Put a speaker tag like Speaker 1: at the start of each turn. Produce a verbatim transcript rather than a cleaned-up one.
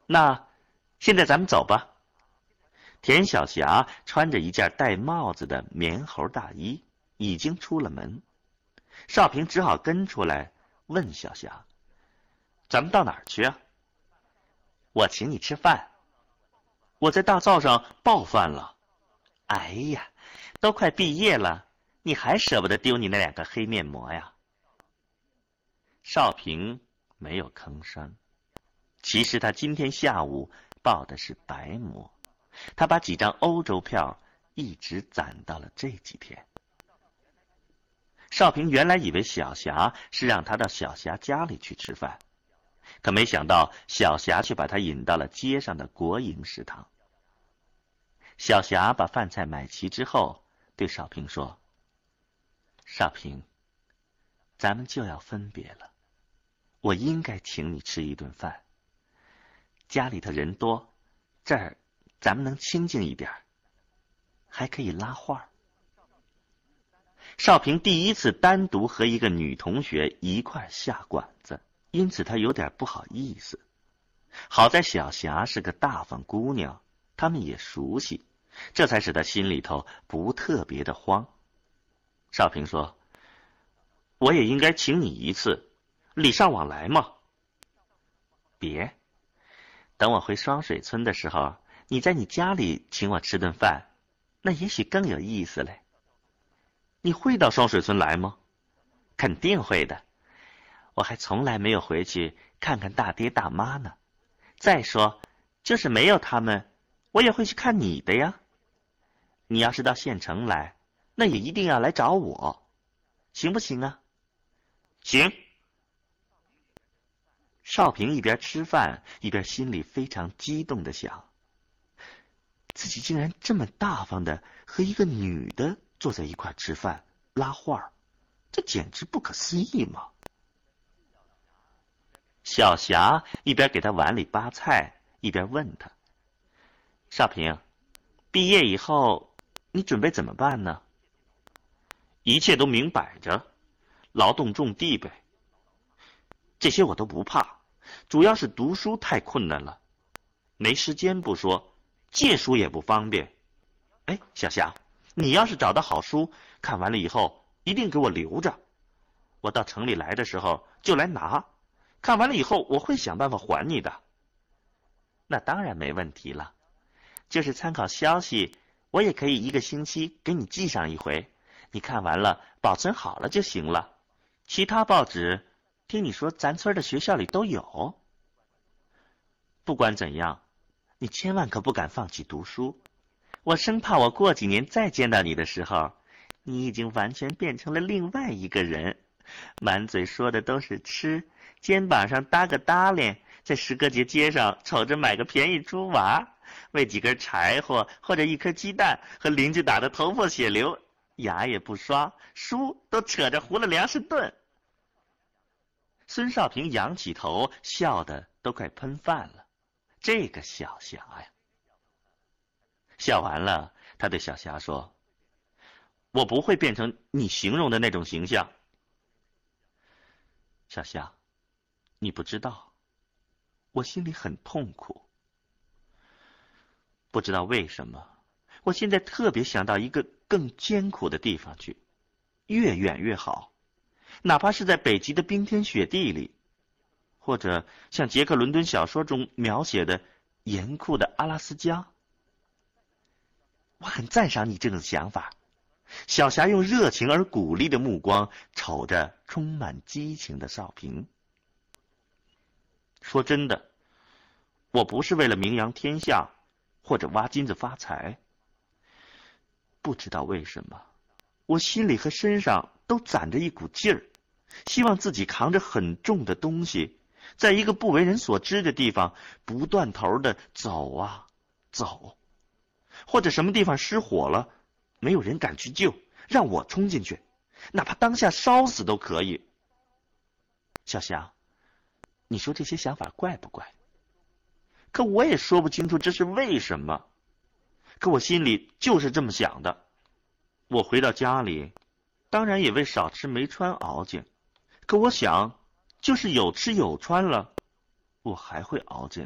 Speaker 1: 那现在咱们走吧。田小霞穿着一件戴帽子的棉猴大衣，已经出了门。少平只好跟出来，问小霞：“咱们到哪儿去啊？”“我请你吃饭。”“我在大灶上爆饭了。”“哎呀，都快毕业了，你还舍不得丢你那两个黑面膜呀？”少平没有吭声。其实他今天下午报的是白膜，他把几张欧洲票一直攒到了这几天。少平原来以为小霞是让他到小霞家里去吃饭，可没想到小霞却把他引到了街上的国营食堂。小霞把饭菜买齐之后，对少平说：“少平，咱们就要分别了，我应该请你吃一顿饭。家里头人多，这儿咱们能清静一点，还可以拉画。”少平第一次单独和一个女同学一块下馆子，因此他有点不好意思。好在小霞是个大方姑娘，他们也熟悉，这才使他心里头不特别的慌。少平说：“我也应该请你一次，礼尚往来嘛。”“别，等我回双水村的时候，你在你家里请我吃顿饭，那也许更有意思嘞。”“你会到双水村来吗？”“肯定会的，我还从来没有回去看看大爹大妈呢。再说，就是没有他们，我也会去看你的呀。你要是到县城来，那也一定要来找我，行不行啊？”“行。”少平一边吃饭一边心里非常激动地想，自己竟然这么大方的和一个女的坐在一块吃饭拉画，这简直不可思议嘛！小霞一边给他碗里扒菜，一边问他：“少平，毕业以后你准备怎么办呢？”“一切都明摆着，劳动种地呗。这些我都不怕，主要是读书太困难了，没时间不说，借书也不方便。哎，小霞，你要是找到好书，看完了以后一定给我留着，我到城里来的时候就来拿，看完了以后我会想办法还你的。”“那当然没问题了，就是参考消息，我也可以一个星期给你寄上一回，你看完了保存好了就行了。其他报纸听你说咱村的学校里都有。不管怎样，你千万可不敢放弃读书，我生怕我过几年再见到你的时候，你已经完全变成了另外一个人，满嘴说的都是吃，肩膀上搭个搭链，在诗歌节街上瞅着买个便宜猪娃，为几根柴火或者一颗鸡蛋和邻居打得头破血流，牙也不刷，书都扯着胡了粮食炖。”孙少平仰起头，笑得都快喷饭了。这个小霞呀！笑完了，他对小霞说：“我不会变成你形容的那种形象。”“小霞，你不知道，我心里很痛苦。不知道为什么，我现在特别想到一个更艰苦的地方去，越远越好，哪怕是在北极的冰天雪地里，或者像杰克伦敦小说中描写的严酷的阿拉斯加。”“我很赞赏你这种想法。”小霞用热情而鼓励的目光瞅着充满激情的少平。“说真的，我不是为了名扬天下或者挖金子发财。不知道为什么，我心里和身上都攒着一股劲儿，希望自己扛着很重的东西，在一个不为人所知的地方不断头的走啊走，或者什么地方失火了，没有人敢去救，让我冲进去，哪怕当下烧死都可以。小霞，你说这些想法怪不怪？可我也说不清楚这是为什么，可我心里就是这么想的。我回到家里，当然也为少吃没穿熬劲，可我想，就是有吃有穿了，我还会熬劲。”